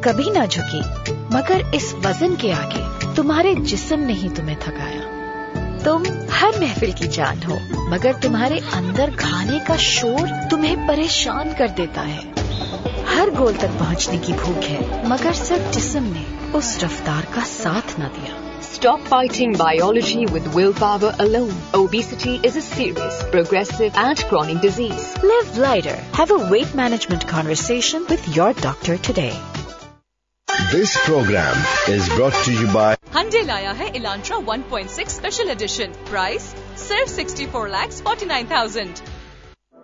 कभी ना झुकी, मगर इस वजन के आगे तुम्हारे जिस्म ने ही तुम्हें थकाया। तुम हर महफिल की जान हो, मगर तुम्हारे अंदर खाने का शोर तुम्हें परेशान कर देता है। हर गोल तक पहुंचने की भूख है, मगर सिर्फ जिस्म ने उस रफ्तार का साथ न दिया। Stop fighting biology with willpower alone. Obesity is a serious, progressive and chronic disease. Live lighter. Have a weight management conversation with your doctor today. This program is brought to you by Hyundai लाया है Elantra 1.6 Special Edition. Price सिर्फ 64,49,000.